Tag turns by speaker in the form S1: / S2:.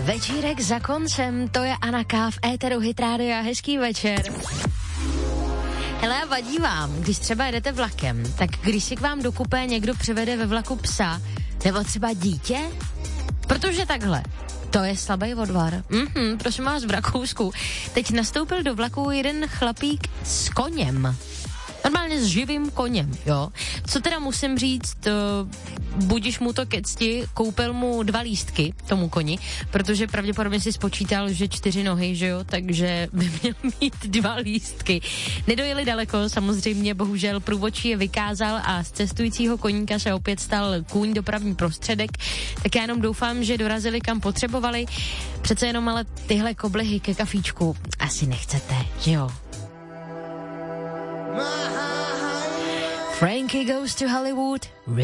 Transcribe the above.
S1: Večírek za koncem, to je Anna K. v éteru Hit Rádia, hezký večer. Hele, vadí vám, když třeba jedete vlakem, tak když si k vám do kupé někdo přivede ve vlaku psa, nebo třeba dítě? Protože takhle, to je slabý odvar. Prosím vás, v Rakousku. Teď nastoupil do vlaku jeden chlapík s koněm. Normálně s živým koněm, jo. Co teda musím říct, budiš mu to ke cti, koupil mu 2 lístky tomu koni, protože pravděpodobně si spočítal, že 4 nohy, že jo, takže by měl mít 2 lístky. Nedojeli daleko, samozřejmě, bohužel průvodčí je vykázal a z cestujícího koníka se opět stal kůň, dopravní prostředek, tak já jenom doufám, že dorazili kam potřebovali. Přece jenom ale tyhle koblihy ke kafíčku asi nechcete, že jo. Frankie Goes to Hollywood.